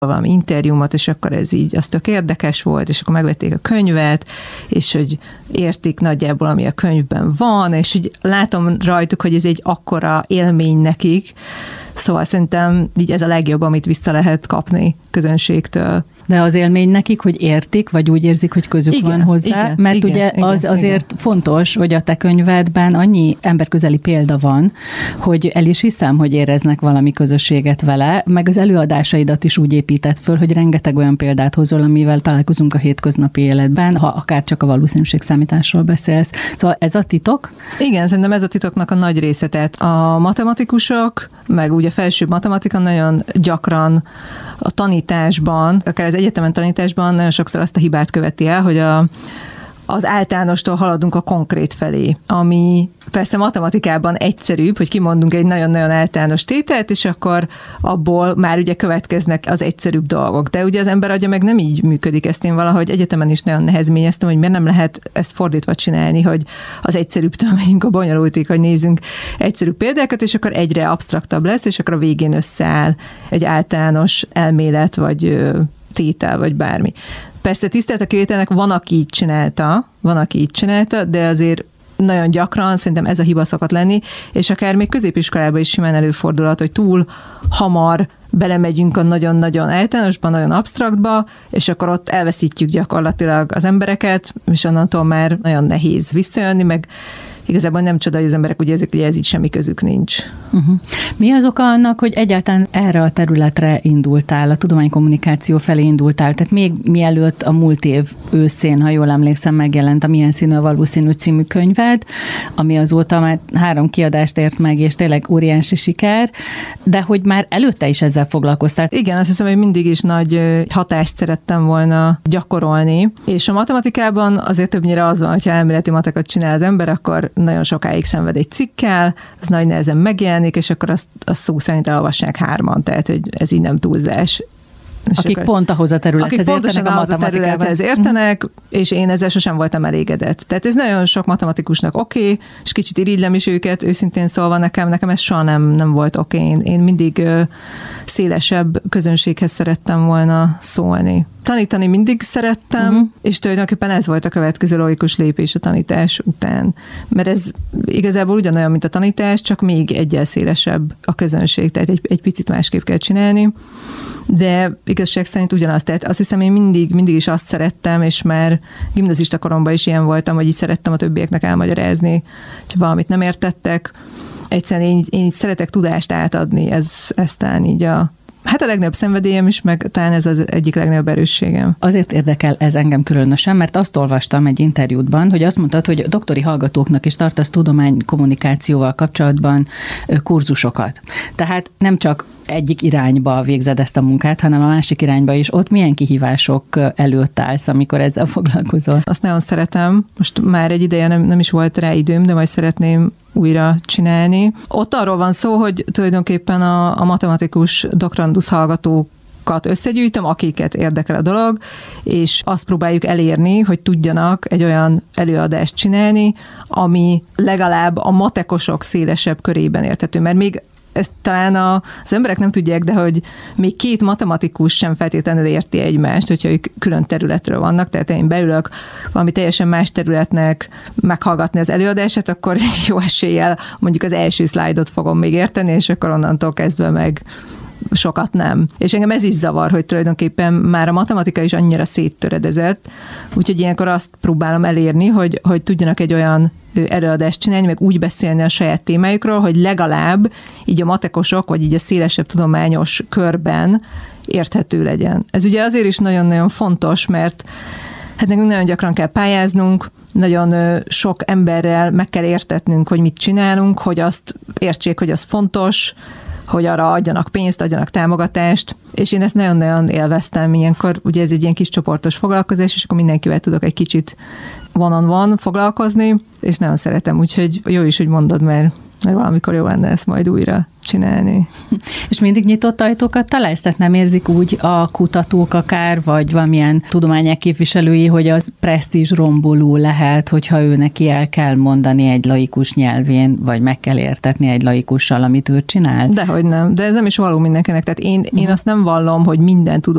valami interjúmat, és akkor ez így az tök érdekes volt, és akkor megvették a könyvet, és hogy értik nagyjából, ami a könyvben van, és hogy látom rajtuk, hogy ez egy akkora élmény nekik, szóval szerintem így ez a legjobb, amit vissza lehet kapni közönségtől. De az élmény nekik, hogy értik, vagy úgy érzik, hogy közük van hozzá, mert ugye az azért fontos, hogy a te könyvedben annyi emberközeli példa van, hogy el is hiszem, hogy éreznek valami közösséget vele, meg az előadásaidat is úgy épített föl, hogy rengeteg olyan példát hozol, amivel találkozunk a hétköznapi életben, ha akár csak a valószínűségszámításról beszélsz. Szóval ez a titok? Igen, szerintem ez a titoknak a nagy része. Tehát a matematikusok, meg ugye felsőbb matematika nagyon gyakran a tanításban, akár az egyetemen tanításban nagyon sokszor azt a hibát követi el, hogy az általánostól haladunk a konkrét felé, ami persze matematikában egyszerűbb, hogy kimondunk egy nagyon-nagyon általános tételt, és akkor abból már ugye következnek az egyszerűbb dolgok. De ugye az ember agya meg nem így működik, ezt én valahogy egyetemen is nagyon nehezményeztem, hogy miért nem lehet ezt fordítva csinálni, hogy az egyszerűbbtől megyünk a bonyolultig, hogy nézzünk egyszerű példákat, és akkor egyre absztraktabb lesz, és akkor a végén összeáll egy általános elmélet, vagy tétel, vagy bármi. Persze tisztelt a kivételnek van, aki így csinálta, de azért nagyon gyakran szerintem ez a hiba szokott lenni, és akár még középiskolában is simán előfordulhat, hogy túl hamar belemegyünk a nagyon-nagyon általánosban, nagyon absztraktba, és akkor ott elveszítjük gyakorlatilag az embereket, és onnantól már nagyon nehéz visszajönni, meg igazából nem csoda, hogy az emberek úgy érzik, hogy ez így semmi közük nincs. Uh-huh. Mi az oka annak, hogy egyáltalán erre a területre indultál, a tudománykommunikáció felé indultál? Tehát még mielőtt a múlt év őszén, ha jól emlékszem, megjelent a Milyen színű a valószínű című könyved, ami azóta már 3 kiadást ért meg, és tényleg óriási siker, de hogy már előtte is ezzel foglalkoztál. Igen, azt hiszem, hogy mindig is nagy hatást szerettem volna gyakorolni, és a matematikában azért többnyire az van, hogyha elméleti matekot csinál az ember, akkor nagyon sokáig szenved egy cikkel, az nagy nehezen megjelenik, és akkor azt szó szerint elolvassák 3-an, tehát hogy ez így nem túlzás. Akik pont ahhoz a területhez értenek, a matematikában. Értenek, és én ezzel sosem voltam elégedett. Tehát ez nagyon sok matematikusnak oké, és kicsit irigylem is őket, őszintén szólva nekem ez soha nem volt oké. Én mindig szélesebb közönséghez szerettem volna szólni. Tanítani mindig szerettem, és tulajdonképpen ez volt a következő logikus lépés a tanítás után. Mert ez igazából ugyanolyan, mint a tanítás, csak még egyel szélesebb a közönség, tehát egy picit másképp kell csinálni. De igazság szerint ugyanaz, tehát azt hiszem, én mindig is azt szerettem, és már gimnazista koromban is ilyen voltam, hogy így szerettem a többieknek elmagyarázni, hogy valamit nem értettek. Egyszerűen én szeretek tudást átadni, ez talán így a legnagyobb szenvedélyem is, meg talán ez az egyik legnagyobb erősségem. Azért érdekel ez engem különösen, mert azt olvastam egy interjútban, hogy azt mondtad, hogy doktori hallgatóknak is tartasz tudománykommunikációval kapcsolatban kurzusokat. Tehát nem csak egyik irányba végzed ezt a munkát, hanem a másik irányba is. Ott milyen kihívások előtt állsz, amikor ezzel foglalkozol? Azt nagyon szeretem. Most már egy ideje nem is volt rá időm, de majd szeretném újra csinálni. Ott arról van szó, hogy tulajdonképpen a matematikus doktorandusz hallgatókat összegyűjtöm, akiket érdekel a dolog, és azt próbáljuk elérni, hogy tudjanak egy olyan előadást csinálni, ami legalább a matekosok szélesebb körében érthető. Mert még ezt talán az emberek nem tudják, de hogy még 2 matematikus sem feltétlenül érti egymást, hogyha ők külön területről vannak, tehát én beülök valami teljesen más területnek meghallgatni az előadását, akkor jó eséllyel mondjuk az első szlájdot fogom még érteni, és akkor onnantól kezdve meg sokat nem. És engem ez is zavar, hogy tulajdonképpen már a matematika is annyira széttöredezett, úgyhogy ilyenkor azt próbálom elérni, hogy tudjanak egy olyan előadást csinálni, meg úgy beszélni a saját témájukról, hogy legalább így a matekosok, vagy így a szélesebb tudományos körben érthető legyen. Ez ugye azért is nagyon-nagyon fontos, mert nekünk nagyon gyakran kell pályáznunk, nagyon sok emberrel meg kell értetnünk, hogy mit csinálunk, hogy azt értsék, hogy az fontos, hogy arra adjanak pénzt, adjanak támogatást, és én ezt nagyon-nagyon élveztem ilyenkor, ugye ez egy ilyen kis csoportos foglalkozás, és akkor mindenkivel tudok egy kicsit one-on-one foglalkozni, és nagyon szeretem, úgyhogy jó is, hogy mondod, mert mert valamikor jó lenne ezt majd újra csinálni. És mindig nyitott ajtókat találsz? Tehát nem érzik úgy a kutatók akár, vagy valamilyen tudományák képviselői, hogy az presztízs romboló lehet, hogyha ő neki el kell mondani egy laikus nyelvén, vagy meg kell értetni egy laikussal, amit ő csinál? Dehogy nem, de ez nem is való mindenkinek. Tehát én azt nem vallom, hogy minden